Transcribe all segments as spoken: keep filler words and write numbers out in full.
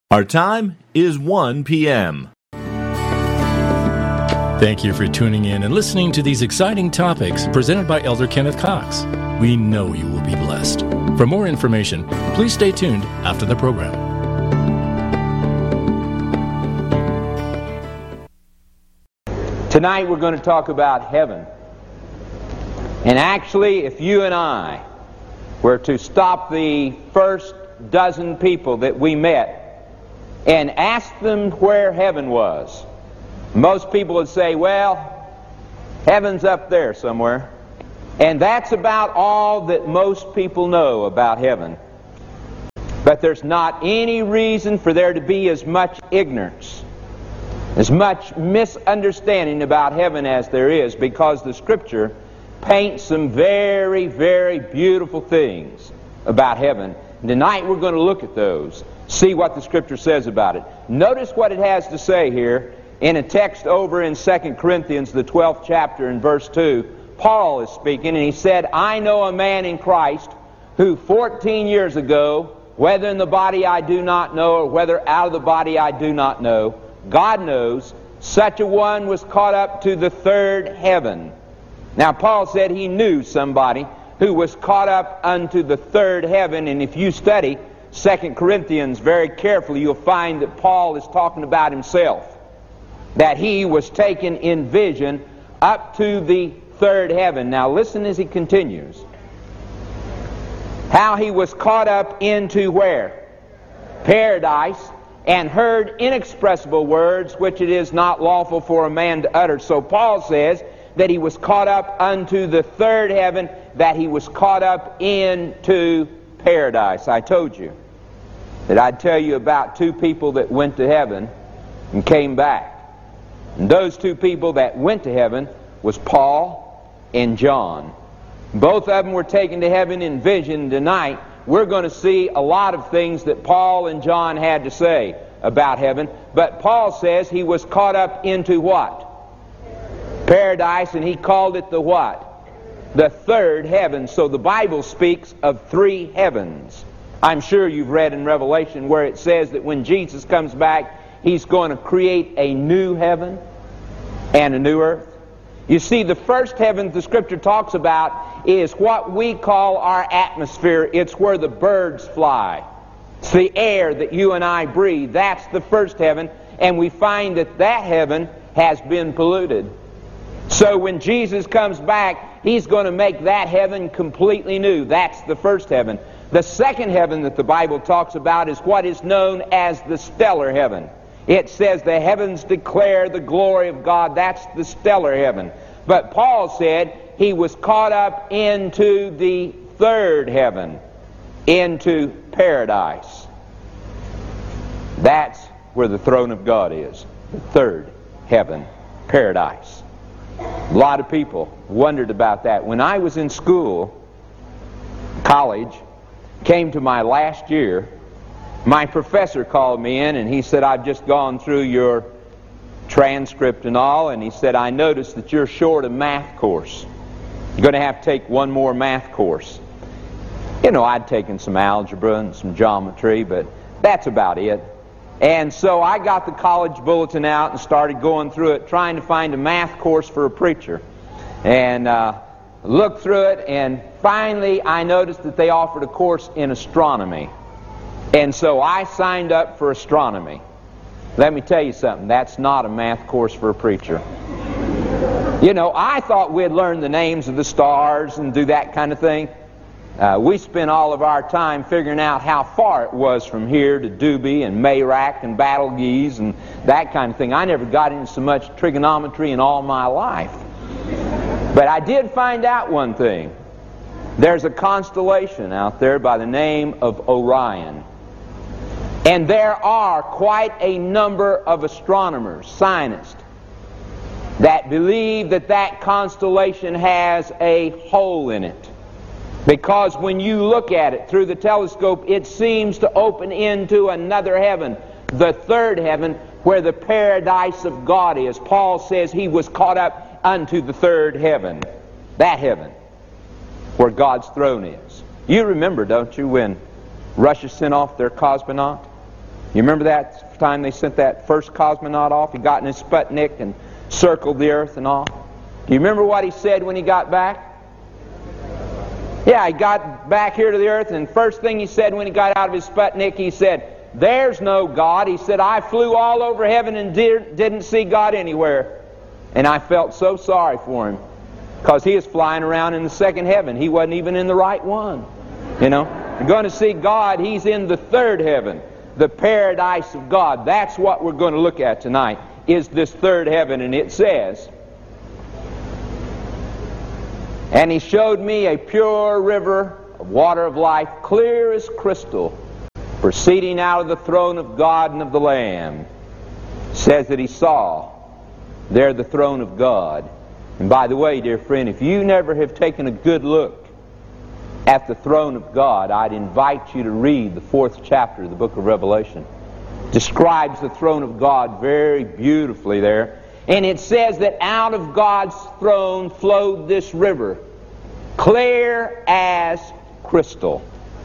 Our time is one p m Thank you for tuning in and listening to these exciting topics presented by Elder Kenneth Cox. We know you will be blessed. For more information, please stay tuned after the program. Tonight we're going to talk about heaven. And actually, if you and I were to stop the first dozen people that we met and ask them where heaven was, most people would say, well, heaven's up there somewhere. And that's about all that most people know about heaven. But there's not any reason for there to be as much ignorance, as much misunderstanding about heaven as there is, because the Scripture paints some very, very beautiful things about heaven. And tonight we're going to look at those, see what the Scripture says about it. Notice what it has to say here in a text over in Second Corinthians, the twelfth chapter, in verse two. Paul is speaking, and he said, I know a man in Christ who fourteen years ago, whether in the body I do not know, or whether out of the body I do not know, God knows, such a one was caught up to the third heaven. Now, Paul said he knew somebody who was caught up unto the third heaven, and if you study Second Corinthians very carefully, you'll find that Paul is talking about himself, that he was taken in vision up to the third heaven. Now, listen as he continues. How he was caught up into where? Paradise, and heard inexpressible words which it is not lawful for a man to utter. So Paul says that he was caught up unto the third heaven, that he was caught up into paradise. I told you that I'd tell you about two people that went to heaven and came back. And those two people that went to heaven was Paul and John. Both of them were taken to heaven in vision. Tonight we're going to see a lot of things that Paul and John had to say about heaven. But Paul says he was caught up into what? Paradise, and he called it the what? The third heaven. So the Bible speaks of three heavens. I'm sure you've read in Revelation where it says that when Jesus comes back, He's going to create a new heaven and a new earth. You see, the first heaven the Scripture talks about is what we call our atmosphere. It's where the birds fly. It's the air that you and I breathe. That's the first heaven, and we find that that heaven has been polluted. So when Jesus comes back, He's going to make that heaven completely new. That's the first heaven. The second heaven that the Bible talks about is what is known as the stellar heaven. It says the heavens declare the glory of God. That's the stellar heaven. But Paul said he was caught up into the third heaven, into paradise. That's where the throne of God is. The third heaven, paradise. A lot of people wondered about that. When I was in school, college, came to my last year, my professor called me in and he said, I've just gone through your transcript and all, and he said, I noticed that you're short a math course. You're going to have to take one more math course. You know, I'd taken some algebra and some geometry, but that's about it. And so I got the college bulletin out and started going through it, trying to find a math course for a preacher. And uh, looked through it, and finally I noticed that they offered a course in astronomy. And so I signed up for astronomy. Let me tell you something, that's not a math course for a preacher. You know, I thought we'd learn the names of the stars and do that kind of thing. Uh, we spent all of our time figuring out how far it was from here to Doobie and Mayrac and Battlegeese and that kind of thing. I never got into so much trigonometry in all my life. But I did find out one thing. There's a constellation out there by the name of Orion. And there are quite a number of astronomers, scientists, that believe that that constellation has a hole in it. Because when you look at it through the telescope, it seems to open into another heaven, the third heaven, where the paradise of God is. Paul says he was caught up unto the third heaven, that heaven, where God's throne is. You remember, don't you, when Russia sent off their cosmonaut? You remember that time they sent that first cosmonaut off? He got in his Sputnik and circled the earth and all. Do you remember what he said when he got back? Yeah, he got back here to the earth, and the first thing he said when he got out of his Sputnik, he said, "There's no God." He said, "I flew all over heaven and did, didn't see God anywhere." And I felt so sorry for him, because he is flying around in the second heaven. He wasn't even in the right one. You know, you're going to see God. He's in the third heaven, the paradise of God. That's what we're going to look at tonight, is this third heaven. And it says, "And he showed me a pure river of water of life, clear as crystal, proceeding out of the throne of God and of the Lamb." It says that he saw there the throne of God. And by the way, dear friend, if you never have taken a good look at the throne of God, I'd invite you to read the fourth chapter of the book of Revelation. It describes the throne of God very beautifully there. And it says that out of God's throne flowed this river, clear as crystal.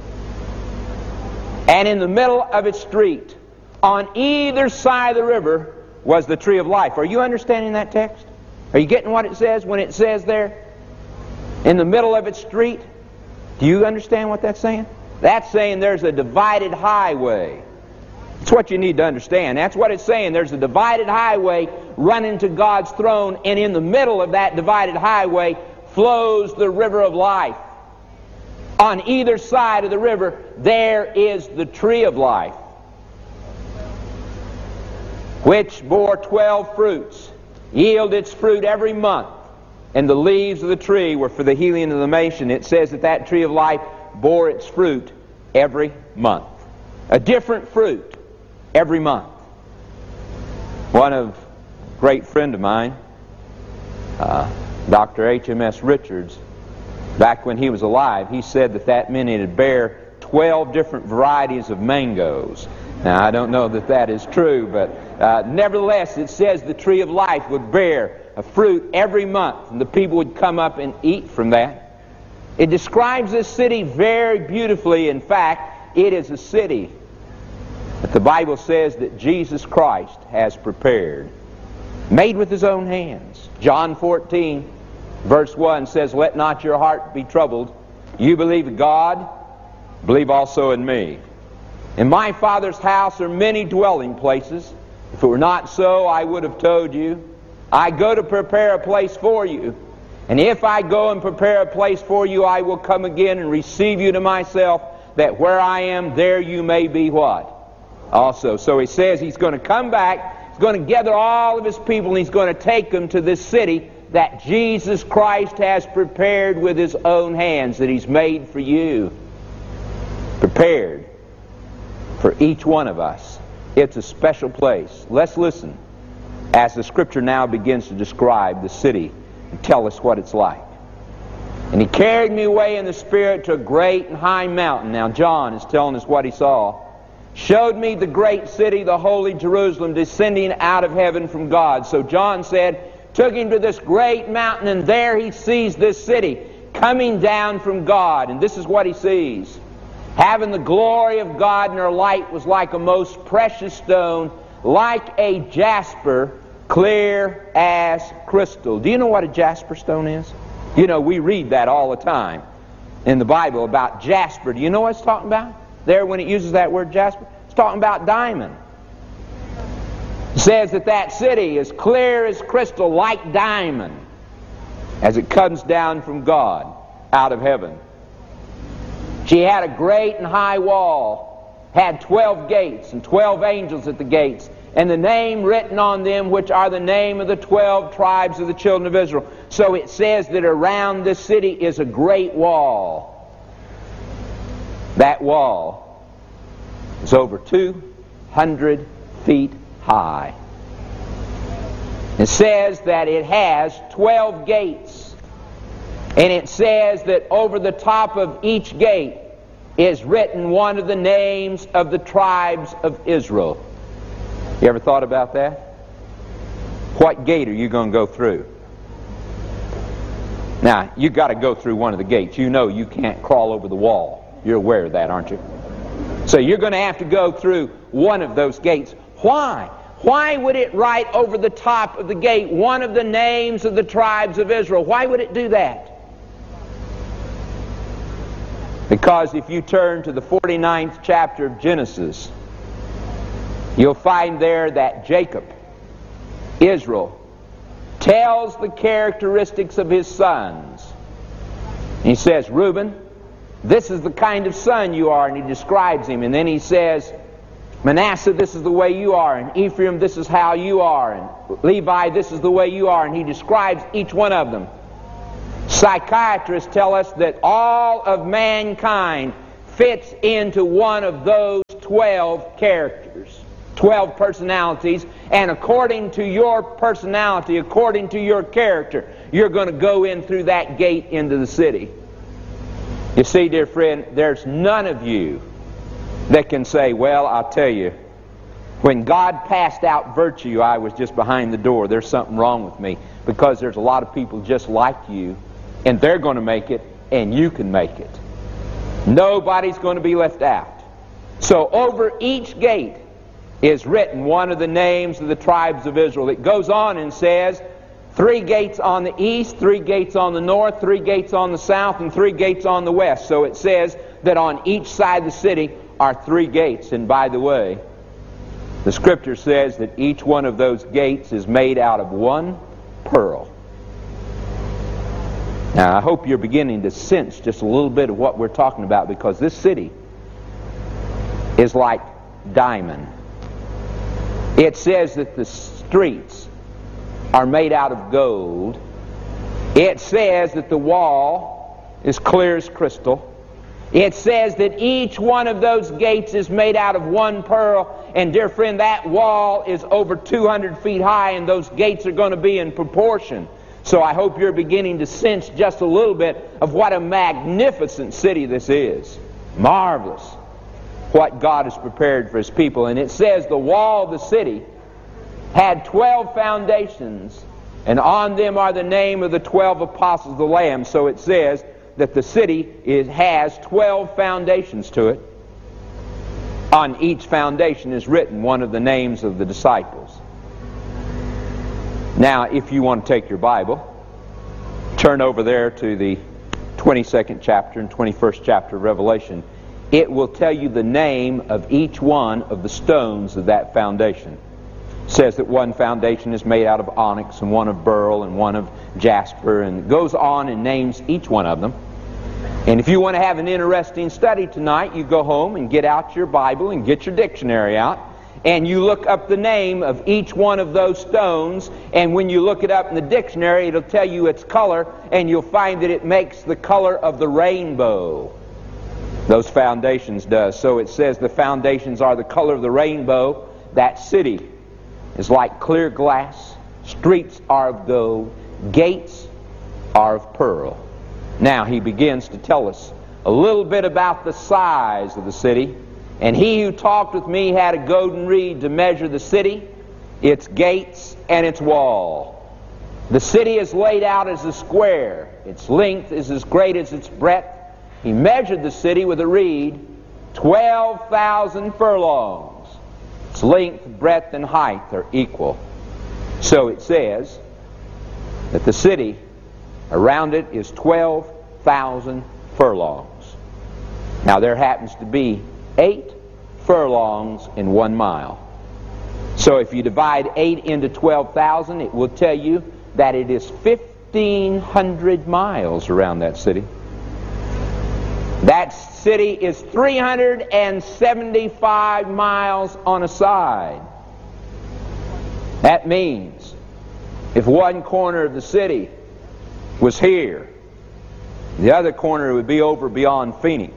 And in the middle of its street, on either side of the river, was the tree of life. Are you understanding that text? Are you getting what it says when it says there, in the middle of its street? Do you understand what that's saying? That's saying there's a divided highway. That's what you need to understand. That's what it's saying. There's a divided highway running to God's throne, and in the middle of that divided highway flows the river of life. On either side of the river, there is the tree of life, which bore twelve fruits, yield its fruit every month, and the leaves of the tree were for the healing of the nation. It says that that tree of life bore its fruit every month. A different fruit every month. One of a great friend of mine, uh, Doctor H M S Richards, back when he was alive, he said that that meant it'd bear twelve different varieties of mangoes. Now, I don't know that that is true, but uh, nevertheless, it says the tree of life would bear a fruit every month, and the people would come up and eat from that. It describes this city very beautifully. In fact, it is a city that the Bible says that Jesus Christ has prepared, made with his own hands. John fourteen, verse one says, "Let not your heart be troubled. You believe in God, believe also in me. In my Father's house are many dwelling places. If it were not so, I would have told you. I go to prepare a place for you. And if I go and prepare a place for you, I will come again and receive you to myself, that where I am, there you may be" what? Also. So he says he's going to come back, he's going to gather all of his people, and he's going to take them to this city that Jesus Christ has prepared with his own hands, that he's made for you. Prepared for each one of us. It's a special place. Let's listen as the Scripture now begins to describe the city and tell us what it's like. "And he carried me away in the Spirit to a great and high mountain." Now John is telling us what he saw. "Showed me the great city, the holy Jerusalem, descending out of heaven from God." So John said, took him to this great mountain, and there he sees this city coming down from God. And this is what he sees. "Having the glory of God, and her light was like a most precious stone, like a jasper, clear as crystal." Do you know what a jasper stone is? You know, we read that all the time in the Bible about jasper. Do you know what it's talking about? There, when it uses that word jasper, it's talking about diamond. It says that that city is clear as crystal, like diamond, as it comes down from God out of heaven. She had a great and high wall, had twelve gates, and twelve angels at the gates, and the name written on them, which are the name of the twelve tribes of the children of Israel. So it says that around this city is a great wall. That wall is over two hundred feet high. It says that it has twelve gates. And it says that over the top of each gate is written one of the names of the tribes of Israel. You ever thought about that? What gate are you going to go through? Now, you've got to go through one of the gates. You know you can't crawl over the wall. You're aware of that, aren't you? So you're going to have to go through one of those gates. Why? Why would it write over the top of the gate one of the names of the tribes of Israel? Why would it do that? Because if you turn to the forty-ninth chapter of Genesis, you'll find there that Jacob, Israel, tells the characteristics of his sons. He says, Reuben, this is the kind of son you are, and he describes him. And then he says, Manasseh, this is the way you are, and Ephraim, this is how you are, and Levi, this is the way you are, and he describes each one of them. Psychiatrists tell us that all of mankind fits into one of those twelve characters, twelve personalities, and according to your personality, according to your character, you're going to go in through that gate into the city. You see, dear friend, there's none of you that can say, well, I'll tell you, when God passed out virtue, I was just behind the door. There's something wrong with me. Because there's a lot of people just like you, and they're going to make it, and you can make it. Nobody's going to be left out. So over each gate is written one of the names of the tribes of Israel. It goes on and says, three gates on the east, three gates on the north, three gates on the south, and three gates on the west. So it says that on each side of the city are three gates. And by the way, the Scripture says that each one of those gates is made out of one pearl. Now, I hope you're beginning to sense just a little bit of what we're talking about, because this city is like diamond. It says that the streets are made out of gold. It says that the wall is clear as crystal. It says that each one of those gates is made out of one pearl. And dear friend, that wall is over two hundred feet high, and those gates are going to be in proportion. So I hope you're beginning to sense just a little bit of what a magnificent city this is. Marvelous what God has prepared for His people. And it says the wall of the city had twelve foundations, and on them are the name of the twelve apostles of the Lamb. So it says that the city is, has twelve foundations to it. On each foundation is written one of the names of the disciples. Now, if you want to take your Bible, turn over there to the twenty-second chapter and twenty-first chapter of Revelation. It will tell you the name of each one of the stones of that foundation. It says that one foundation is made out of onyx, and one of beryl, and one of jasper, and it goes on and names each one of them. And if you want to have an interesting study tonight, you go home and get out your Bible and get your dictionary out, and you look up the name of each one of those stones, and when you look it up in the dictionary, it'll tell you its color, and you'll find that it makes the color of the rainbow. Those foundations does. So it says the foundations are the color of the rainbow. That city is like clear glass. Streets are of gold. Gates are of pearl. Now he begins to tell us a little bit about the size of the city. And he who talked with me had a golden reed to measure the city, its gates, and its wall. The city is laid out as a square. Its length is as great as its breadth. He measured the city with a reed, twelve thousand furlongs. Its length, breadth, and height are equal. So it says that the city around it is twelve thousand furlongs. Now there happens to be eight furlongs in one mile. So if you divide eight into twelve thousand, it will tell you that it is fifteen hundred miles around that city. That city is three hundred seventy-five miles on a side. That means if one corner of the city was here, the other corner would be over beyond Phoenix.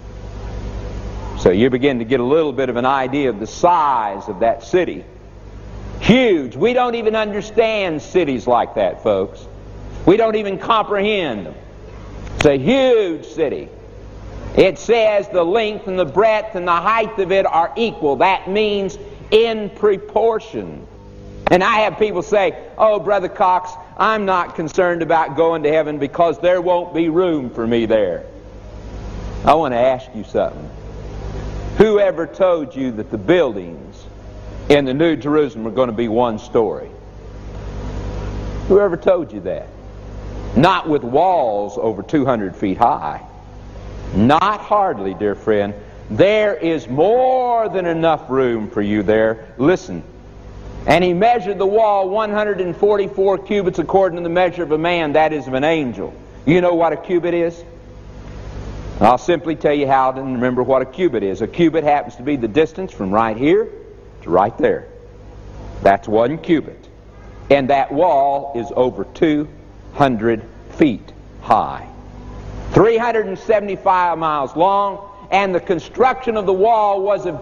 So you begin to get a little bit of an idea of the size of that city. Huge. We don't even understand cities like that, folks. We don't even comprehend them. It's a huge city. It says the length and the breadth and the height of it are equal. That means in proportion. And I have people say, oh, Brother Cox, I'm not concerned about going to heaven because there won't be room for me there. I want to ask you something. Whoever told you that the buildings in the New Jerusalem are going to be one story? Whoever told you that? Not with walls over two hundred feet high. Not hardly, dear friend. There is more than enough room for you there. Listen. And he measured the wall one hundred forty-four cubits according to the measure of a man, that is of an angel. You know what a cubit is? I'll simply tell you how to remember what a cubit is. A cubit happens to be the distance from right here to right there. That's one cubit. And that wall is over two hundred feet high. three hundred seventy-five miles long, and the construction of the wall was of